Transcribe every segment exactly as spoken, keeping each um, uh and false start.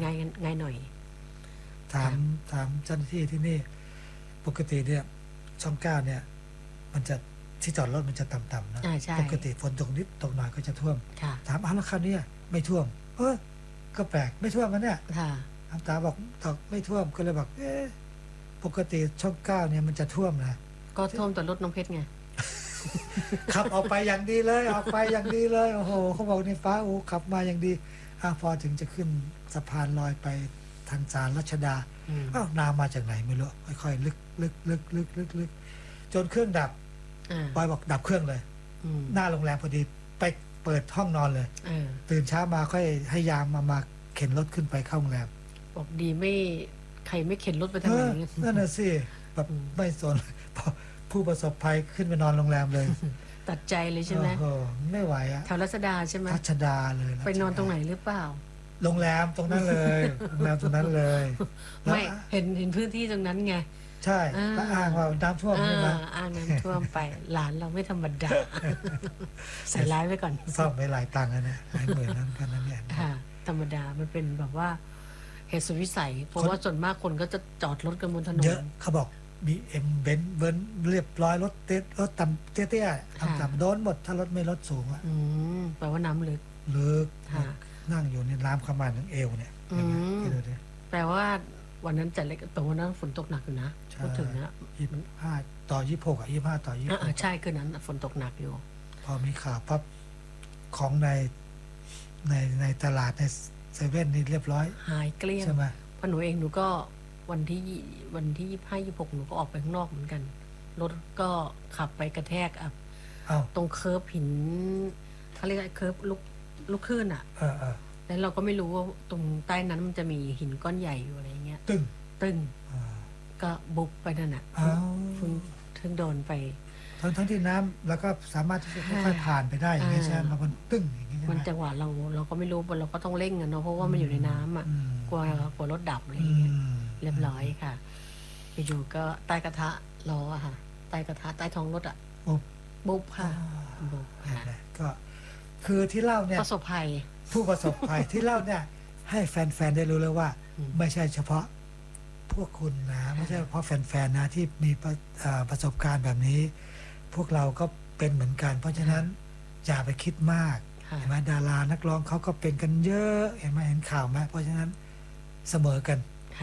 ง่ายง่ายหน่อยถามถามเจ้าหน้าที่ที่นี่ปกติเนี่ยช่องเก้าเนี่ยมันจะที่จอดรถมันจะต่ำๆนะปกติฝนตกนิดตกหน่อยก็จะท่วมถามอ้าวแล้วคราวนี้ไม่ท่วมเออก็แปลกไม่ท่วมมันเนี่ยน้ำตาบอกตอกไม่ท่วมก็เลยบอกเอ๊ะปกติช่องเก้าเนี่ยมันจะท่วมนะก็ท่วมแต่รถน้องเพชรไงขับออกไปอย่างดีเลยออกไปอย่างดีเลยโอ้โหเขาบอกในฟ้าโอ้ขับมาอย่างดีอ่ะพอถึงจะขึ้นสะพานลอยไปทางจานรัชดาอ้าวน้ำมาจากไหนไม่รู้ค่อยๆลึกลึกลึกลึกลึกลึกจนเครื่องดับปอยบอกดับเครื่องเลยหน้าโรงแรมพอดีไปเปิดห้องนอนเลยตื่นเช้ามาค่อยให้ยามมามาเข็นรถขึ้นไปเข้าโรงแรมบอกดีไม่ใครไม่เข็นรถไปทางไหนนั่นน่ะสิแบบไม่สนผู้ประสบภัยขึ้นไปนอนโรงแรมเลยตัดใจเลยใช่ไหมไม่ไหวอะแถวรัชดาใช่ไหมรัชดาเลยไปนอนตรงไหนหรือเปล่าโรงแรมตรงนั้นเลยโรงแรมตรงนั้นเลยไม่เห็นเห็นพื้นที่ตรงนั้นไงใช่แล้วอ้างว่าน้ำท่วมใช่ไหมอ้างน้ำท่วมไปหลานเราไม่ธรรมดาใส่ร้ายไว้ก่อนซ่อมไปหลายตังค์นะหลายหมื่นนั้นกันนั่นเนี่ยธรรมดามันเป็นแบบว่าเหตุสุดวิสัยเพราะว่าส่วนมากคนก็จะจอดรถกันบนถนนเยอะเขาบอกบีเอ็มเบนซ์เบิร์นเรียบร้อยรถเตี้ยรถต่ำเตี้ยๆต่ำๆโดนหมดถ้ารถไม่รถสูงอ่ะแปลว่าน้ำลึกลึกนั่งอยู่ในน้ำขมันถึงเอวเนี่ยแปลว่าวันนั้นจัดเล็กแต่วันนั้นฝนตกหนักอยู่นะพูดถึงนะยี่สิบห้าต่อยี่สิบหกอ่ะยี่สิบห้าต่อยี่สิบหกใช่คืนนั้นฝนตกหนักอยู่พอมีข่าวปั๊บของในในในตลาดในเซเว่นนี่เรียบร้อยหายเกลี้ยงใช่ไหมเพราะหนูเองหนูก็วันที่วันที่ยี่สิบห้ายี่สิบหกหนูก็ออกไปข้างนอกเหมือนกันรถก็ขับไปกระแทกอ่ะตรงเคิร์ฟหินเขาเรียกเคิร์ฟลุกลุกขึ้นอ่ะแล้วเราก็ไม่รู้ว่าตรงใต้นั้นมันจะมีหินก้อนใหญ่อยู่อะไรเงี้ยตึ้งตึ้งก็บุบไปนั่นน่ะคุณถึงโดนไปทั้งทั้งที่น้ำแล้วก็สามารถที่จะค่อยๆผ่านไปได้อย่างเงี้ยใช่ไหมมันตึ้งอย่างเงี้ยมันจังหวะเราเราก็ไม่รู้เราก็ต้องเร่งกันเนาะเพราะว่ามันอยู่ในน้ำอ่ะกลัวกลัวรถดับอะไรเงี้ยเรียบร้อยค่ะอยู่ๆก็ใต้กระทะล้ออะค่ะใต้กระทะใต้ท้องรถอ่ะบุบค่ะบุบค่ะก็คือที่เล่าเนี่ยประสบภัยผู้ประสบภัยที่เล่าเนี่ยให้แฟนๆได้รู้เลยว่าไม่ใช่เฉพาะพวกคุณนะไม่ใช่เฉพาะแฟนๆนะที่มีประสบการณ์แบบนี้พวกเราก็เป็นเหมือนกันเพราะฉะนั้นอย่าไปคิดมากเห็นไหมดารานักร้องเขาก็เป็นกันเยอะเห็นไหมเห็นข่าวไหมเพราะฉะนั้นเสมอกัน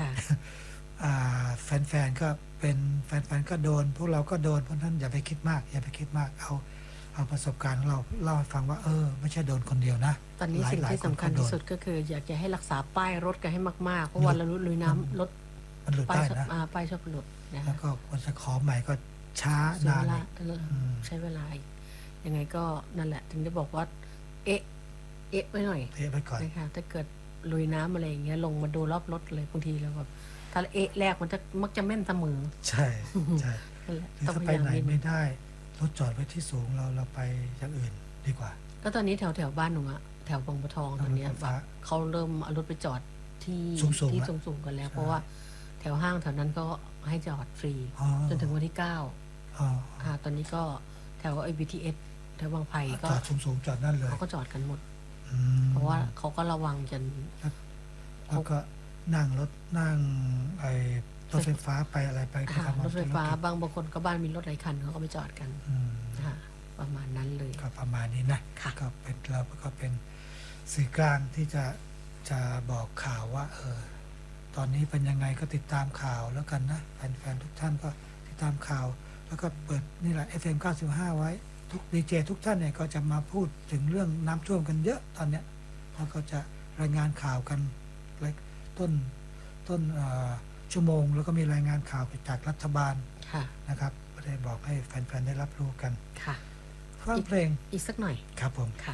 แฟนๆก็เป็นแฟนๆก็โดนพวกเราก็โดนเพราะฉะนั้นอย่าไปคิดมากอย่าไปคิดมากเอาเอาประสบการณ์ของเราเล่าให้ฟังว่าเออไม่ใช่โดนคนเดียวนะตอนนี้สิ่งที่สำคัญที่สุดก็คืออยากจะให้รักษาป้ายรถกันให้มากๆเพราะวันละลุยน้ำรถมันหลุดได้นะป้ายชอบหลุดนะแล้วก็คนจะขอใหม่ก็ช้านานใช้เวลายังไงก็นั่นแหละถึงได้บอกว่าเอ๊ะเอ๊ะไว้หน่อยเอ๊ะไว้ก่อนนะคะถ้าเกิดลุยน้ำอะไรอย่างเงี้ยลงมาดูรอบรถเลยบางทีแล้วแบบถ้าเอ๊ะแรกมันจะมักจะแม่นเสมอใช่ใช่ถ้าไปไหนไม่ได้รถจอดไว้ที่สูงเราเราไปอย่างอื่นดีกว่าก็ตอนนี้แถวแถวบ้านหนูอะแถวบางบัวทองตอนนี้แบบเขาเริ่มเอารถไปจอดที่ที่สูงๆกันแล้วเพราะว่าแถวห้างแถวนั้นก็ให้จอดฟรีจนถึงวันที่เก้าค่ะตอนนี้ก็แถวไอ้ บี ที เอส แถวบางไผ่ก็จอดสูงๆจอดนั่นเลยเขาก็จอดกันหมดเพราะว่าเขาก็ระวังจนแล้วก็นั่งรถนั่งไอ้รถไฟฟ้าไปอะไรไปก็รถไฟฟ้าบางบางคนก็บ้านมีรถหลายคันเขาก็ไปจอดกันค่ะประมาณนั้นเลยก็ประมาณนี้นะก็เป็นเราก็เป็นสื่อกลางที่จะจะบอกข่าวว่าเออตอนนี้เป็นยังไงก็ติดตามข่าวแล้วกันนะแฟนๆทุกท่านก็ติดตามข่าวแล้วก็เปิดนี่แหละ เอฟ เอ็ม เก้าสิบห้าไว้ทุกดีเจทุกท่านเนี่ยก็จะมาพูดถึงเรื่องน้ำท่วมกันเยอะตอนเนี้ยแล้วก็จะรายงานข่าวกันต้นต้นชั่วโมงแล้วก็มีรายงานข่าวจากรัฐบาลนะครับก็ได้บอกให้แฟนๆได้รับรู้กันค่ะฟังเพลงอีกสักหน่อยครับผมค่ะ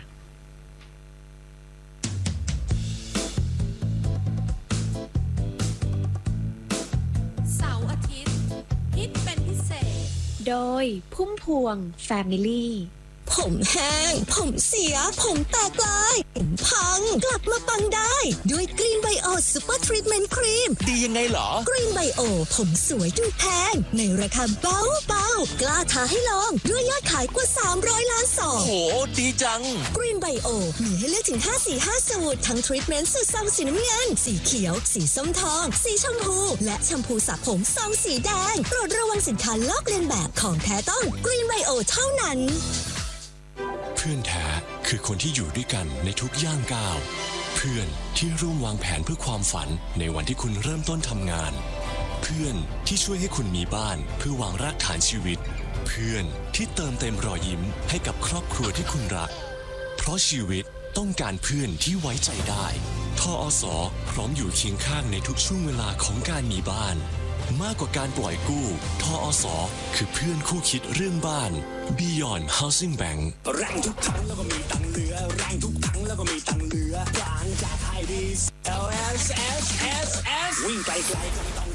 เสาร์อาทิตย์ฮิตเป็นพิเศษโดยพุ่มพวง Family พผมแห้งผมเสียผมแตกลายผมพังกลับมาปังได้ด้วยกรีนไบโอซูเปอร์ทรีทเมนต์ครีมดียังไงเหรอกรีนไบโอผมสวยดูแพงในราคาเบาเบากล้าท้าให้ลองด้วยยอดขายกว่าสามร้อยล้านซองโอ้โหดีจังกรีนไบโอมีให้เลือกถึงห้าสีห้าสูตรทั้งทรีทเมนต์สูตรซองสีน้ำเงินสีเขียวสีส้มทองสีชมพูและแชมพูสระผมซองสีแดงโปรดระวังสินค้าลอกเลียนแบบของแท้ต้องกรีนไบโอเท่านั้นเพื่อนแท้คือคนที่อยู่ด้วยกันในทุกย่างก้าวเพื่อนที่ร่วมวางแผนเพื่อความฝันในวันที่คุณเริ่มต้นทำงานเพื่อนที่ช่วยให้คุณมีบ้านเพื่อวางรากฐานชีวิตเพื่อนที่เติมเต็มรอยยิ้มให้กับครอบครัวที่คุณรักเพราะชีวิตต้องการเพื่อนที่ไว้ใจได้ทอส.พร้อมอยู่เคียงข้างในทุกช่วงเวลาของการมีบ้านมากกว่าการปล่อยกู้ทอส.คือเพื่อนคู่คิดเรื่องบ้าน Beyond Housing Bank แรงทุกครั้งแล้วก็มีตังเหลือแรงทุกครั้งแล้วก็มีตังเหลือกลางจากไฮดี แอล เอส เอส เอส เอส วิ่งไกลๆก็ไม่ต้อง